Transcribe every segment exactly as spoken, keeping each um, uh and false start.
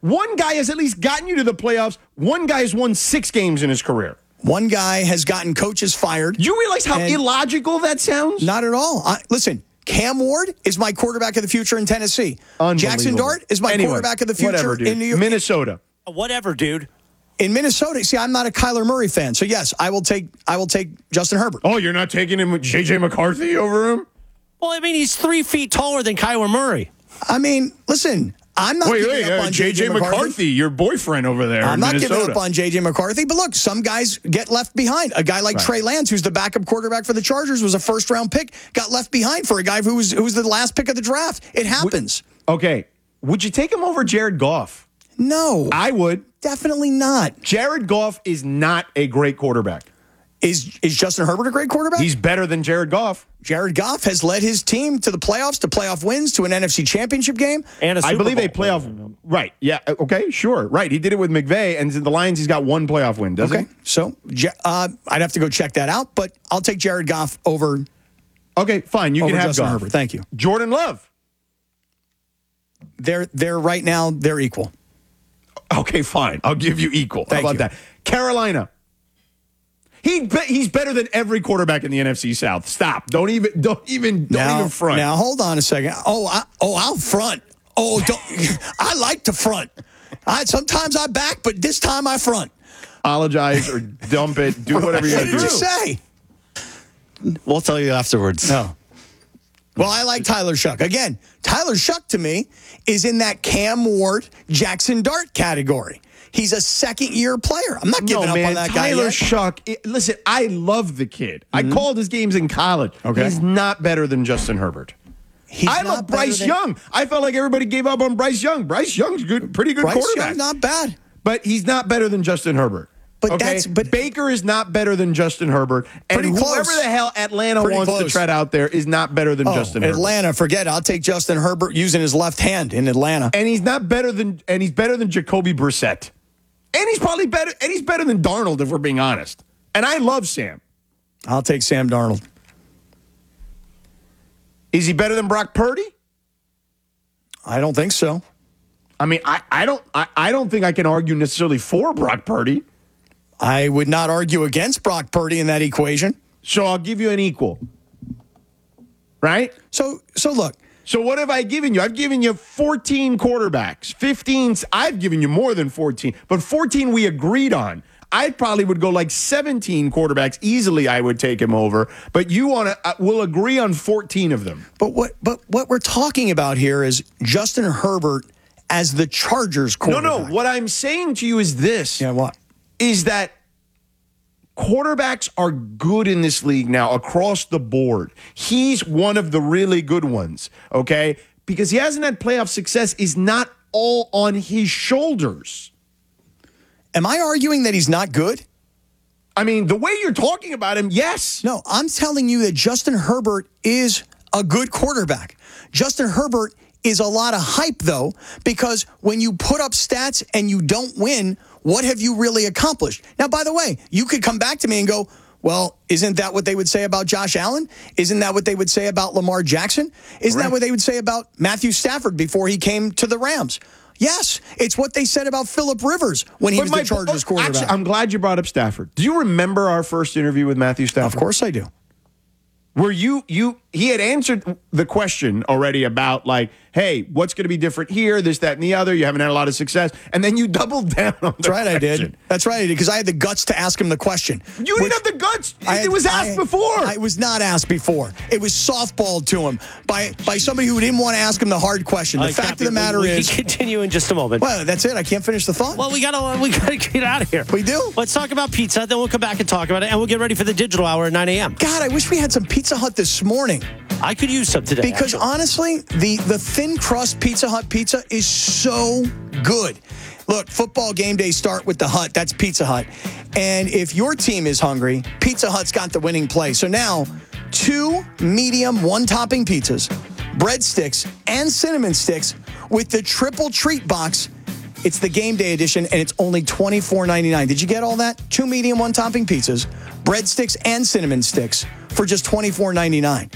One guy has at least gotten you to the playoffs. One guy has won six games in his career. One guy has gotten coaches fired. You realize how illogical that sounds? Not at all. I, listen, Cam Ward is my quarterback of the future in Tennessee. Jackson Dart is my anyway, quarterback of the future whatever, dude. in New York. Minnesota. Whatever, dude. In Minnesota, see, I'm not a Kyler Murray fan, so yes, I will take I will take Justin Herbert. Oh, you're not taking him with J J McCarthy over him? Well, I mean, he's three feet taller than Kyler Murray. I mean, listen, I'm not wait, giving wait, up uh, on J J McCarthy. McCarthy, your boyfriend over there. I'm in not Minnesota. giving up on J J McCarthy, but look, some guys get left behind. A guy like right. Trey Lance, who's the backup quarterback for the Chargers, was a first round pick, got left behind for a guy who was who was the last pick of the draft. It happens. Would, okay, would you take him over Jared Goff? No, I would. Definitely not. Jared Goff is not a great quarterback. Is is Justin Herbert a great quarterback? He's better than Jared Goff. Jared Goff has led his team to the playoffs, to playoff wins, to an N F C championship game. And a Super I believe Bowl a playoff. Right. Yeah. Okay. Sure. Right. He did it with McVay, and the Lions, he's got one playoff win, doesn't okay. he? So uh, I'd have to go check that out, but I'll take Jared Goff over. Okay, fine. You over can have Justin Goff. Herbert. Thank you. Jordan Love. They're they're right now they're equal. Okay, fine. I'll give you equal. Thank How about you. that? Carolina. He be, he's better than every quarterback in the N F C South. Stop. Don't even don't even don't now, even front. Now hold on a second. Oh, I, oh, I'll front. Oh, don't. I like to front. I sometimes I back, but this time I front. Apologize or dump it. Do whatever you What do. did you say? We'll tell you afterwards. No. Well, I like Tyler Shuck. Again, Tyler Shuck to me is in that Cam Ward, Jackson Dart category. He's a second-year player. I'm not giving no, up man, on that guy Tyler yet. Shuck. It, listen, I love the kid. Mm-hmm. I called his games in college. Okay. He's not better than Justin Herbert. He's I not love Bryce than, Young. I felt like everybody gave up on Bryce Young. Bryce Young's good, pretty good Bryce quarterback. Young's not bad. But he's not better than Justin Herbert. But okay? that's but Baker is not better than Justin Herbert, and Pretty whoever close. the hell Atlanta Pretty wants close. to tread out there is not better than oh, Justin Herbert. Atlanta, forget it. I'll take Justin Herbert using his left hand in Atlanta. And he's not better than and he's better than Jacoby Brissett. And he's probably better and he's better than Darnold if we're being honest. And I love Sam. I'll take Sam Darnold. Is he better than Brock Purdy? I don't think so. I mean, I, I don't I, I don't think I can argue necessarily for Brock Purdy. I would not argue against Brock Purdy in that equation. So I'll give you an equal. Right? So so look. So what have I given you? I've given you fourteen quarterbacks. fifteen, I've given you more than fourteen. But fourteen we agreed on. I probably would go like seventeen quarterbacks. Easily I would take him over. But you want to, uh, we'll agree on fourteen of them. But what but what we're talking about here is Justin Herbert as the Chargers quarterback. No, no. What I'm saying to you is this. Yeah, what? Is that quarterbacks are good in this league now across the board. He's one of the really good ones, okay? Because he hasn't had playoff success is not all on his shoulders. Am I arguing that he's not good? I mean, the way you're talking about him, yes. No, I'm telling you that Justin Herbert is a good quarterback. Justin Herbert is a lot of hype, though, because when you put up stats and you don't win, what have you really accomplished? Now, by the way, you could come back to me and go, well, isn't that what they would say about Josh Allen? Isn't that what they would say about Lamar Jackson? Isn't Right. that what they would say about Matthew Stafford before he came to the Rams? Yes, it's what they said about Phillip Rivers when he But was my- the Chargers oh, quarterback. Actually, I'm glad you brought up Stafford. Do you remember our first interview with Matthew Stafford? Of course I do. Where you, you, he had answered the question already about like, hey, what's going to be different here, this, that, and the other. You haven't had a lot of success. And then you doubled down on the That's right, I question. did. That's right, I did, because I had the guts to ask him the question. You which- didn't have the guts. I had- it was asked I- before. I was not asked before. It was softballed to him by by somebody who didn't want to ask him the hard question. The All right, fact Cappy, of the matter we, we is, can continue in just a moment. well, that's it. I can't finish the thought. Well, we gotta we gotta get out of here. We do? Let's talk about pizza, then we'll come back and talk about it, and we'll get ready for the digital hour at nine a.m. God, I wish we had some Pizza Hut this morning. I could use some today. Because actually. honestly, the, the thin crust Pizza Hut pizza is so good. Look, football game days start with the Hut. That's Pizza Hut. And if your team is hungry, Pizza Hut's got the winning play. So now, two medium one-topping pizzas, breadsticks, and cinnamon sticks with the triple treat box. It's the game day edition, and it's only twenty-four ninety-nine. Did you get all that? Two medium one-topping pizzas, breadsticks, and cinnamon sticks for just twenty-four ninety-nine.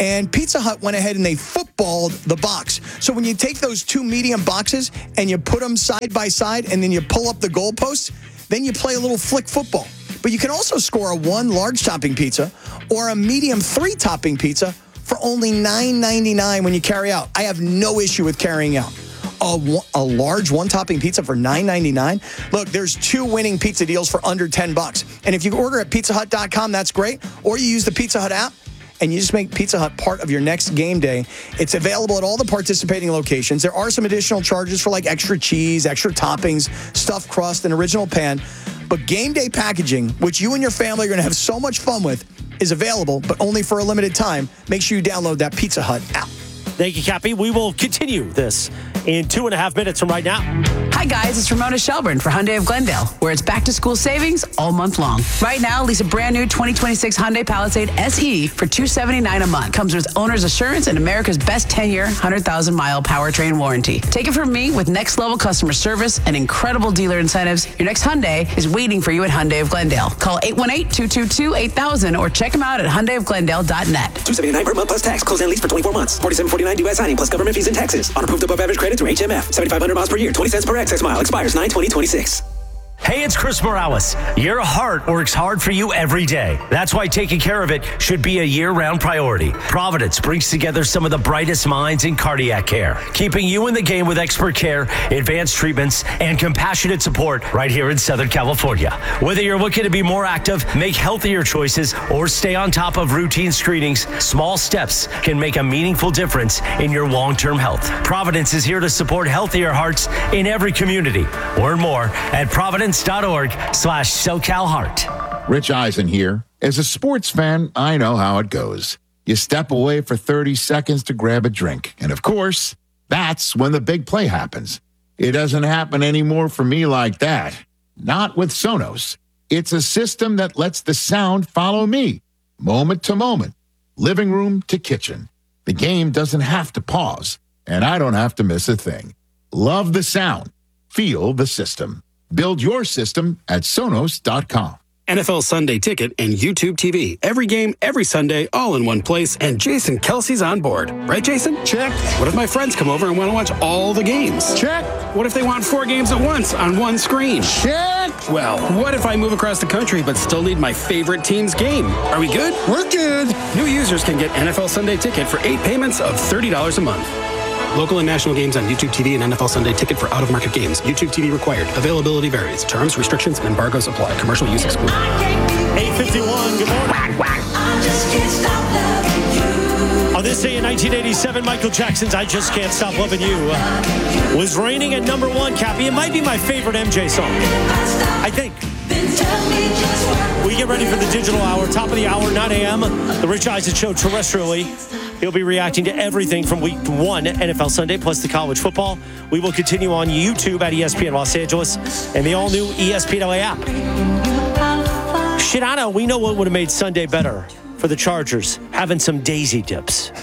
And Pizza Hut went ahead and they footballed the box. So when you take those two medium boxes and you put them side by side and then you pull up the goalposts, then you play a little flick football. But you can also score a one large topping pizza or a medium three topping pizza for only nine ninety-nine when you carry out. I have no issue with carrying out. A, a large one-topping pizza for nine ninety-nine. Look, there's two winning pizza deals for under ten bucks. And if you order at pizza hut dot com, that's great. Or you use the Pizza Hut app and you just make Pizza Hut part of your next game day. It's available at all the participating locations. There are some additional charges for like extra cheese, extra toppings, stuffed crust, and original pan. But game day packaging, which you and your family are going to have so much fun with, is available, but only for a limited time. Make sure you download that Pizza Hut app. Thank you, Cappy. We will continue this in two and a half minutes from right now. Hi, guys. It's Ramona Shelburne for Hyundai of Glendale, where it's back-to-school savings all month long. Right now, lease a brand-new twenty twenty-six Hyundai Palisade S E for two hundred seventy-nine dollars a month. Comes with owner's assurance and America's best ten-year, one hundred thousand mile powertrain warranty. Take it from me, with next-level customer service and incredible dealer incentives, your next Hyundai is waiting for you at Hyundai of Glendale. Call eight one eight, two two two, eight thousand or check them out at hyundai of glendale dot net. two hundred seventy-nine dollars per month plus tax. Close and lease for twenty-four months. forty-seven forty-nine due at signing plus government fees and taxes. On approved above average credit through H M F. seventy-five hundred miles per year. twenty cents per excess mile. Expires nine twenty twenty-six. Hey, it's Chris Morales. Your heart works hard for you every day. That's why taking care of it should be a year-round priority. Providence brings together some of the brightest minds in cardiac care, keeping you in the game with expert care, advanced treatments, and compassionate support right here in Southern California. Whether you're looking to be more active, make healthier choices, or stay on top of routine screenings, small steps can make a meaningful difference in your long-term health. Providence is here to support healthier hearts in every community. Learn more at providence dot org slash SoCal Heart. Rich Eisen here. As a sports fan, I know how it goes. You step away for thirty seconds to grab a drink. And of course, that's when the big play happens. It doesn't happen anymore for me like that. Not with Sonos. It's a system that lets the sound follow me, moment to moment, living room to kitchen. The game doesn't have to pause, and I don't have to miss a thing. Love the sound. Feel the system. Build your system at Sonos dot com. N F L Sunday Ticket and YouTube T V. Every game, every Sunday, all in one place. And Jason Kelsey's on board. Right, Jason? Check. What if my friends come over and want to watch all the games? Check. What if they want four games at once on one screen? Check. Well, what if I move across the country but still need my favorite team's game? Are we good? We're good. New users can get N F L Sunday Ticket for eight payments of thirty dollars a month. Local and national games on YouTube T V and N F L Sunday Ticket for out-of-market games. YouTube T V required. Availability varies. Terms, restrictions, and embargoes apply. Commercial use excluded. eight fifty-one, good morning. On this day in nineteen eighty-seven, Michael Jackson's I Just Can't Stop Loving You uh, was reigning at number one, Cappy. It might be my favorite M J song, I think. We get ready for the digital hour, top of the hour, nine a.m., the Rich Eisen Show terrestrially. He'll be reacting to everything from week one, N F L Sunday, plus the college football. We will continue on YouTube at E S P N Los Angeles and the all-new E S P N L A app. Shidano, we know what would have made Sunday better for the Chargers, having some daisy dips.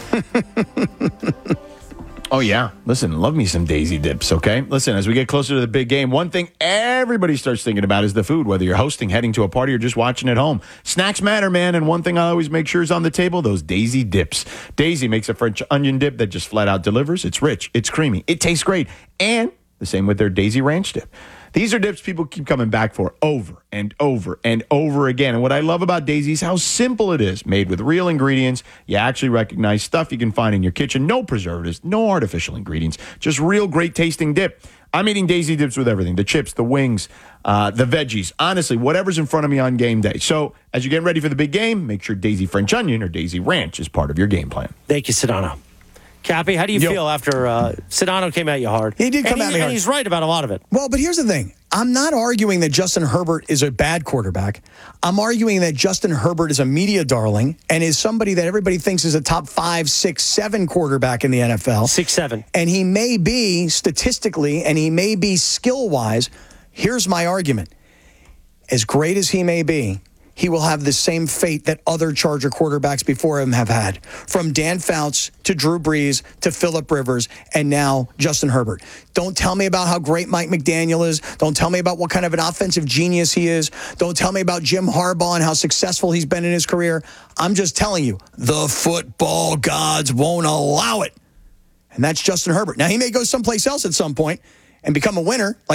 Oh, yeah. Listen, love me some daisy dips, okay? Listen, as we get closer to the big game, one thing everybody starts thinking about is the food, whether you're hosting, heading to a party, or just watching at home. Snacks matter, man, and one thing I always make sure is on the table, those daisy dips. Daisy makes a French onion dip that just flat out delivers. It's rich, it's creamy, it tastes great, and the same with their Daisy Ranch dip. These are dips people keep coming back for over and over and over again. And what I love about Daisy is how simple it is. Made with real ingredients. You actually recognize stuff you can find in your kitchen. No preservatives, no artificial ingredients. Just real great tasting dip. I'm eating Daisy dips with everything. The chips, the wings, uh, the veggies. Honestly, whatever's in front of me on game day. So as you get ready for the big game, make sure Daisy French Onion or Daisy Ranch is part of your game plan. Thank you, Sedano. Cappy, how do you Yo. feel after uh, Sedano came at you hard? He did come and at he, me hard. And he's right about a lot of it. Well, but here's the thing. I'm not arguing that Justin Herbert is a bad quarterback. I'm arguing that Justin Herbert is a media darling and is somebody that everybody thinks is a top five, six, seven quarterback in the N F L. Six, seven. And he may be statistically and he may be skill-wise. Here's my argument. As great as he may be, he will have the same fate that other Charger quarterbacks before him have had. From Dan Fouts to Drew Brees to Phillip Rivers and now Justin Herbert. Don't tell me about how great Mike McDaniel is. Don't tell me about what kind of an offensive genius he is. Don't tell me about Jim Harbaugh and how successful he's been in his career. I'm just telling you, the football gods won't allow it. And that's Justin Herbert. Now, he may go someplace else at some point and become a winner, like